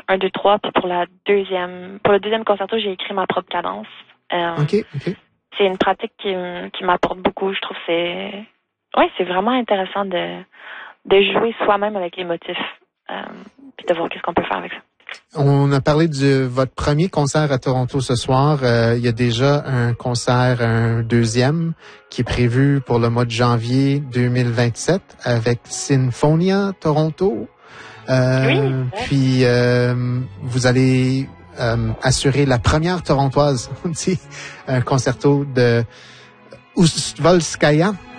1, 2, 3, puis pour le deuxième concerto, j'ai écrit ma propre cadence. OK. C'est une pratique qui m'apporte beaucoup. Je trouve que c'est vraiment intéressant de jouer soi-même avec les motifs, puis de voir qu'est-ce qu'on peut faire avec ça. On a parlé de votre premier concert à Toronto ce soir. Il y a déjà un deuxième, qui est prévu pour le mois de janvier 2027 avec Sinfonia Toronto. Oui. Puis vous allez assurer la première torontoise, un concerto de Ustvolskaya.